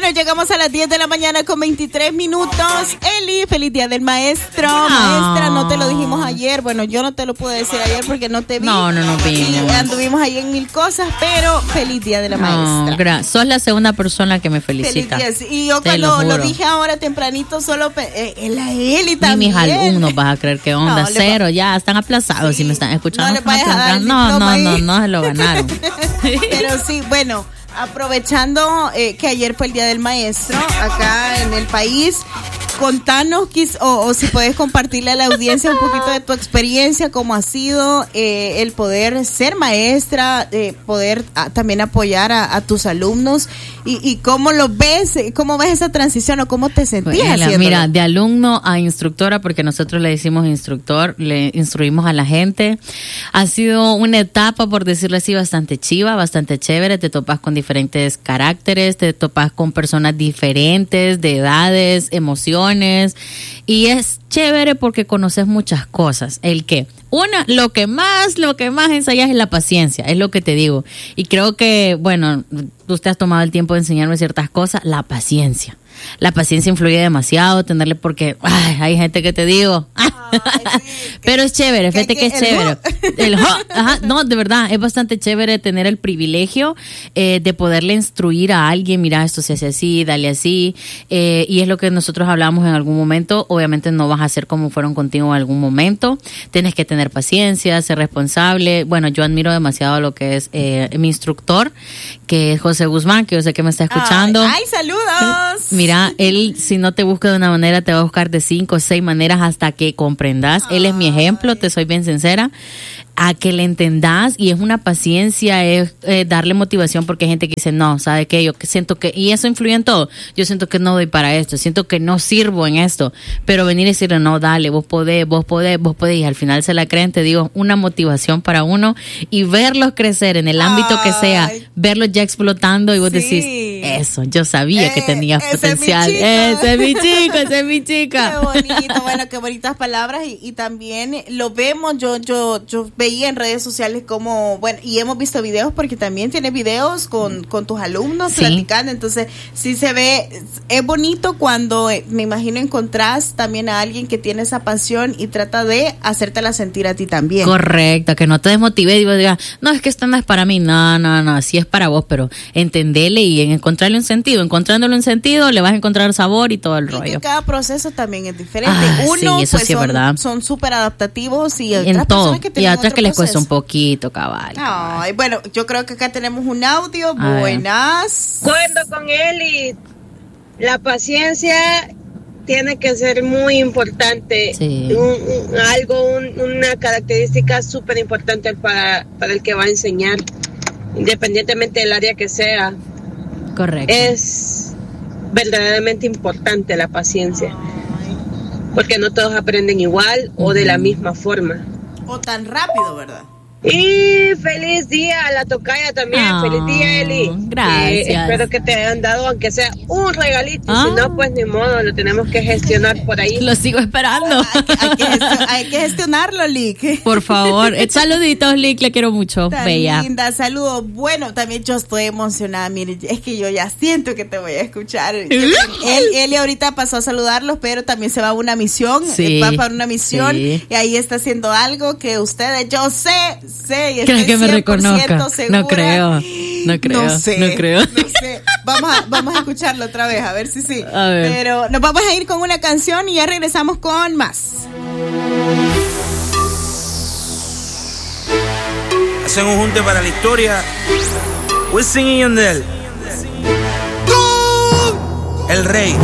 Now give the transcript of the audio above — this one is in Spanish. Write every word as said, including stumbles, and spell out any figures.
llegamos a las diez de la mañana con veintitrés minutos. Eli, feliz día del maestro. No. Maestra, no te lo dijimos ayer. Bueno, yo no te lo pude decir ayer porque no te vi. No, no, no vi. Y anduvimos ahí en mil cosas, pero feliz día de la no, maestra. Gracias. Sos la segunda persona que me felicita. Feliz día. Y yo cuando lo, lo dije ahora tempranito, solo eh, en la Eli también. Ni mis alumnos vas a creer que onda, no, cero, va... ya están aplazados. Sí. Si me están escuchando. No, le a no, no, no, no se lo ganaron. Pero sí, bueno. Aprovechando eh, que ayer fue el Día del Maestro acá en el país, contanos o, o si puedes compartirle a la audiencia un poquito de tu experiencia, cómo ha sido eh, el poder ser maestra, eh, poder a, también apoyar a, a tus alumnos y, y cómo lo ves, cómo ves esa transición o cómo te sentías bueno, haciéndolo. Mira, de alumno a instructora, porque nosotros le decimos instructor, le instruimos a la gente. Ha sido una etapa, por decirlo así, bastante chiva, bastante chévere. Te topas con diferentes caracteres, te topas con personas diferentes, de edades, emociones, y es chévere porque conoces muchas cosas. El que, una, lo que más, lo que más ensayas es la paciencia, es lo que te digo. Y creo que, bueno, tú te has tomado el tiempo de enseñarme ciertas cosas, la paciencia. La paciencia influye demasiado, tenerle porque ay, hay gente que te digo, ay, sí, pero es chévere, fíjate que, que, que es chévere. El ho, ajá, no, de verdad, es bastante chévere tener el privilegio eh, de poderle instruir a alguien, mira, esto se hace así, dale así, eh, y es lo que nosotros hablamos en algún momento. Obviamente no vas a hacer como fueron contigo en algún momento, tienes que tener paciencia, ser responsable. Bueno, yo admiro demasiado lo que es eh, mi instructor, que es José Guzmán, que yo sé que me está escuchando. Ay, ay saludos. Mira, él si no te busca de una manera te va a buscar de cinco o seis maneras hasta que comprendas. Él es mi ejemplo, te soy bien sincera, a que le entendas, y es una paciencia, es eh, darle motivación, porque hay gente que dice, no, ¿sabe qué? Yo siento que, y eso influye en todo, yo siento que no doy para esto, siento que no sirvo en esto, pero venir y decirle, no, dale, vos podés, vos podés, vos podés, y al final se la creen, te digo, una motivación para uno, y verlos crecer en el ámbito Ay. que sea, verlos ya explotando, y vos sí. decís, eso, yo sabía eh, que tenías potencial, ese es mi chico, ese es mi chica. Qué bonito, bueno, qué bonitas palabras, y, y también lo vemos, yo, yo, yo veía en redes sociales como, bueno, y hemos visto videos porque también tienes videos con, con tus alumnos sí. platicando, entonces sí se ve, es bonito cuando me imagino encontrás también a alguien que tiene esa pasión y trata de hacértela sentir a ti también. Correcto, que no te desmotive y digas, no, es que esto no es para mí, no, no, no, sí es para vos, pero entenderle y encontrarle un sentido, encontrándole un sentido le vas a encontrar sabor y todo el y rollo. Que cada proceso también es diferente. Ah, Uno, sí, eso pues sí son, es verdad. son súper adaptativos y en otras todo, personas que tienen y a otras que les proceso. cuesta un poquito, cabal. Ay, bueno, yo creo que acá tenemos un audio. A Buenas. Acuerdo con Eli, la paciencia tiene que ser muy importante, sí. un, un, algo, un, una característica súper importante para, para el que va a enseñar, independientemente del área que sea. Correcto. Es verdaderamente importante la paciencia, porque no todos aprenden igual uh-huh. o de la misma forma. O tan rápido, ¿verdad? Y feliz día a la tocaya también, oh, feliz día Eli. Gracias. Eh, espero que te hayan dado aunque sea un regalito, oh. si no pues ni modo, lo tenemos que gestionar por ahí. Lo sigo esperando. hay, que, hay, que gestion, hay que gestionarlo, Lick. Por favor, saluditos Lick, le quiero mucho, tan bella. Linda, saludos. Bueno, también yo estoy emocionada, mire, es que yo ya siento que te voy a escuchar. Él, Eli ahorita pasó a saludarlos, pero también se va a una misión, sí, va para una misión sí. y ahí está haciendo algo que ustedes, yo sé, sé y ¿Crees que me reconozca? Segura. No creo, no creo, no sé, no creo. No sé. Vamos a, vamos a escucharlo otra vez, a ver si sí. A ver. Pero nos vamos a ir con una canción y ya regresamos con más. Hacen un junte para la historia. Wisin y Yandel. El rey.